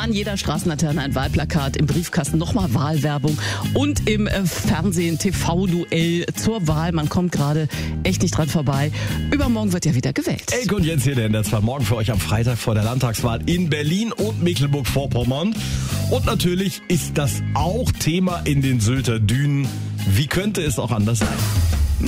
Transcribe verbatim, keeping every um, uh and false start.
An jeder Straßenlaterne ein Wahlplakat, im Briefkasten nochmal Wahlwerbung und im äh, Fernsehen T V-Duell zur Wahl. Man kommt gerade echt nicht dran vorbei. Übermorgen wird ja wieder gewählt. Elke und Jens hier, der Ender zwar morgen für euch am Freitag vor der Landtagswahl in Berlin und Mecklenburg-Vorpommern. Und natürlich ist das auch Thema in den Sylter Dünen. Wie könnte es auch anders sein?